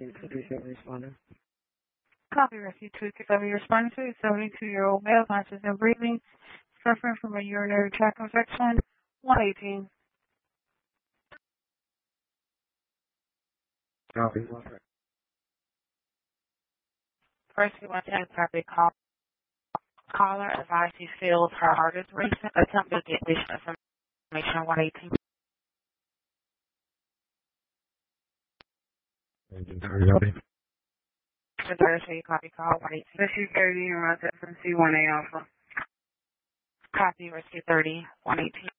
responding. Copy rescue 267. Responding to a 72-year-old male conscious and breathing, suffering from a urinary tract infection. 118. Copy. First, we want to copy call. Caller advised she feels her heart is racing. Attempt to get additional information. 118. Copy. Thursday, copy call 118. Rescue 30 and Roger FMC 1A Alpha. Copy rescue 30 118.